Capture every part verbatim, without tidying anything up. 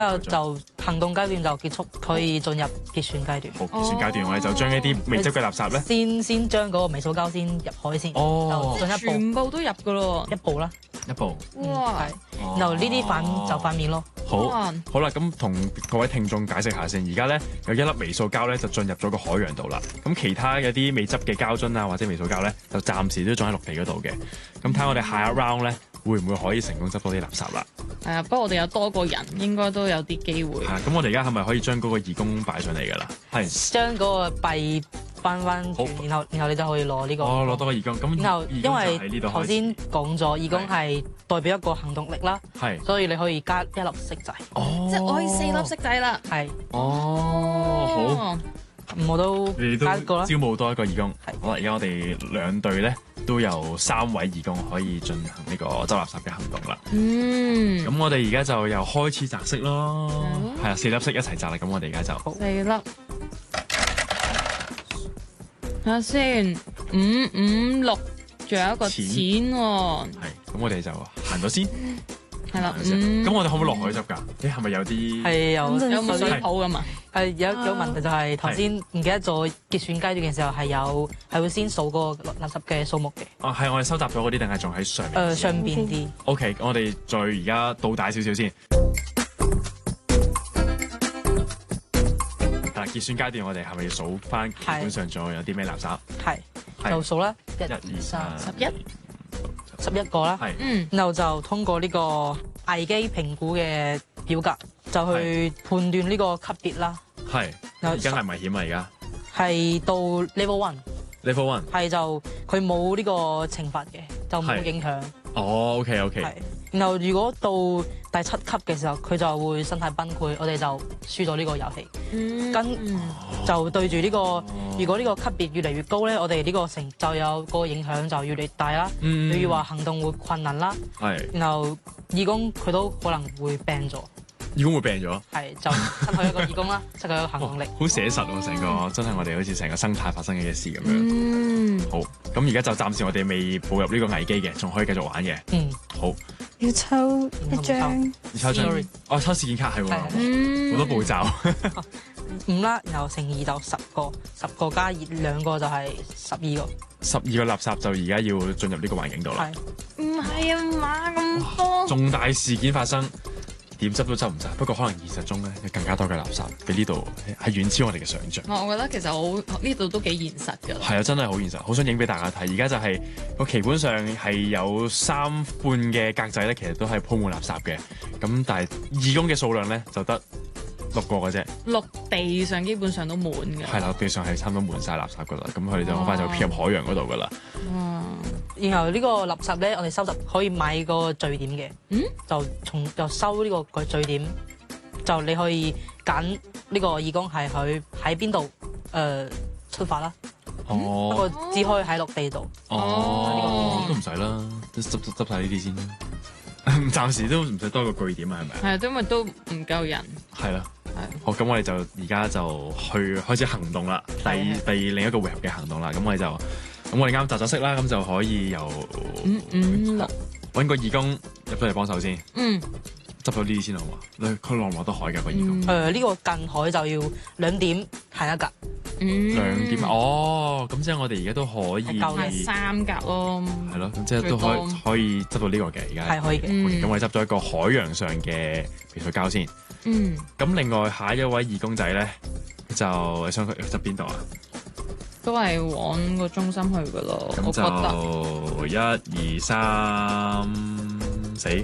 之後就行動階段就結束，可以進入結算階段。 好，結算階段我哋就將一啲未執嘅垃圾咧， 先先將嗰個微塑膠先入海先， 哦， 就進一步全部都入噶咯， 一步啦。 一步。 哇！ 係，然後呢啲反就反面咯。 好，好啦，咁同各位聽眾解釋下先。而家咧有一粒微塑膠咧就進入咗個海洋度啦。咁其他有啲未執嘅膠樽啊或者微塑膠咧，就暫時都仲喺陸地嗰度嘅。咁睇下我哋下一 round 咧，會唔會可以成功執到啲垃圾啦？ 係啊，不過我哋有多個人，應該都有啲機會。 係，咁我哋而家係咪可以將嗰個義工擺上嚟㗎啦？係， 將嗰個幣翻翻轉，然後然後你就可以攞呢個。 哦，攞到個義工。咁然後因為頭頭先講咗，義工係代表一個行動力啦， 係， 所以你可以加一粒色仔。 哦， 即係我可以四粒色仔啦。 係。 哦，好。 我都加一個啦。 招募多一個義工。 係。 好啦，而家我哋兩隊咧都有三位義工可以進行呢個執垃圾嘅行動啦。 嗯。 咁我哋而家就由開始擲色咯。係啊，四粒色一齊擲啦。咁我哋而家就四粒。睇下先，五五六，仲有一個錢喎。 係，咁我哋就行咗先。 係啦， 咁我哋可唔可以落海執㗎？誒，係咪有啲？ 係有有冇水泡㗎嘛？ 係有有問題就係頭先唔記得咗結算階段嘅時候係有係會先數嗰個垃圾嘅數目嘅。 哦，係我哋收集咗嗰啲定係仲喺上面？ 誒，上邊啲。 OK，我哋再而家倒大少少先。嗱，結算階段我哋係咪要數翻基本上仲有啲咩垃圾？ 係，就數啦，一、 二、三、 十一。 十一個啦， 嗯， 然後就通過呢個危機評估嘅表格，就去判斷呢個級別啦。 係，而家危唔危險啊？而家係到 level one，level one 係就佢冇呢個懲罰嘅，就冇影響。 哦，OK OK。 係，然後如果到第七級嘅時候，佢就會身體崩潰，我哋就輸咗呢個遊戲。 嗯， 跟就對住呢個，如果呢個級別越嚟越高咧，我哋呢個成就有個影響就越嚟越大啦。 嗯， 例如話行動會困難啦。 係。 然後義工佢都可能會病咗。 義工會病咗？ 係，就失去一個義工啦，失去一個行動力。 好寫實喎，成個真係我哋好似成個生態發生嘅事咁樣。 嗯。 好，咁而家就暫時我哋未步入呢個危機嘅，仲可以繼續玩嘅。 嗯。 好。 要抽一張。 要抽張。哦，抽事件卡係喎，好多步驟。 五啦，然後乘二就十個，十個加二兩個就係十二個。 十二個垃圾就而家要進入呢個環境度啦。 係。唔係啊嘛，咁多。 重大事件發生，點執都執唔晒。不過可能現實中咧有更加多嘅垃圾，比呢度係遠超我哋嘅想像。 我覺得其實好呢度都幾現實㗎。 係啊，真係好現實，好想影俾大家睇。而家就係個棋盤上係有三半嘅格仔咧，其實都係鋪滿垃圾嘅。咁但係義工嘅數量咧就得六個嘅啫。 陸地上基本上都滿㗎。 係啦，地上係差唔多滿晒垃圾㗎啦。咁佢哋就好快就飄入海洋嗰度㗎啦。 哇！ 然後呢個垃圾咧，我哋收集可以買個據點嘅。 嗯。就從就收呢個個據點，就你可以揀呢個義工係佢喺邊度誒出發啦。 哦。 不過只可以喺陸地度。 哦。都唔使啦，執執執曬呢啲先啦。暫時都唔使多個據點啊，係咪啊？ 係啊，因為都唔夠人。 係啦。係。好，咁我哋就而家就去開始行動啦。第第另一個回合嘅行動啦。咁我哋就咁我哋啱擲咗色啦，咁就可以由五五六揾個義工入咗嚟幫手先。 嗯。 執到呢啲先好嘛？你佢落唔落得海㗎個義工？ 誒呢個近海就要兩點行一格。 嗯。 兩點啊！哦，咁即係我哋而家都可以係三格咯。 係咯，咁即係都可以可以執到呢個嘅而家。 係可以嘅。 咁我哋執咗一個海洋上嘅微塑膠先。 嗯。咁另外下一位義工仔咧，就你想佢執邊度啊？ 都係往個中心去噶咯，我覺得。一二三四。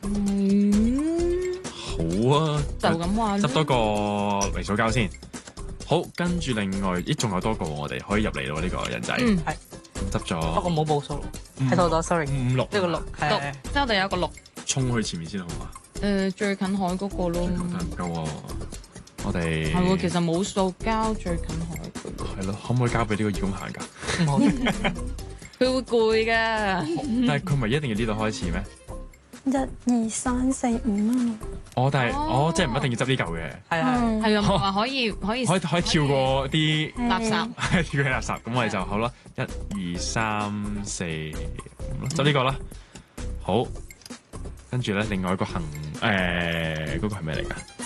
嗯。好啊。 就咁話。 執多個微塑膠先。好，跟住另外，咦，仲有多個我哋可以入嚟咯呢個人仔。 嗯，係。 咁執咗。 不過冇報數，睇錯咗 sorry。 五六。 呢個六係。 即係我哋有個六。 衝去前面先好嘛？ 誒，最近海嗰個咯。 唔夠喎，我哋。 係喎，其實冇塑膠最近海嘅。 係咯，可唔可以交俾呢個義工行㗎？ 唔好。 佢會攰㗎。 但係佢咪一定要呢度開始咩？ 一二三四五啊！ 哦，但係哦，即係唔一定要執呢嚿嘅。 係係係啊，話可以可以可以可以跳過啲垃圾， 跳過垃圾，咁我哋就好啦。一二三四五啦，執呢個啦。好，跟住咧，另外一個行誒嗰個係咩嚟㗎？